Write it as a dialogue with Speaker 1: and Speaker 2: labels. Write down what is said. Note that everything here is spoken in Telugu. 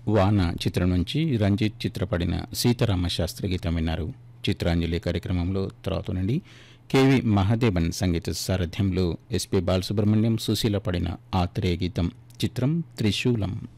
Speaker 1: వాన చిత్రం నుంచి రంజిత్ చిత్రపడిన సీతారామ శాస్త్రి గీతం విన్నారు. చిత్రాంజలి కార్యక్రమంలో తర్వాత నుండి కెవి మహాదేవన్ సంగీత సారథ్యంలో ఎస్పి బాలసుబ్రహ్మణ్యం సుశీల పడిన ఆత్రేయ గీతం. చిత్రం త్రిశూలం.